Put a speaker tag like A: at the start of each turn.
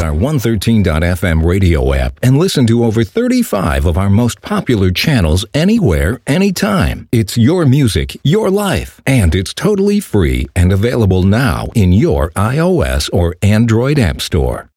A: our 113.fm radio app and listen to over 35 of our most popular channels anywhere, anytime. It's your music, your life, and it's totally free and available now in your iOS or Android app store.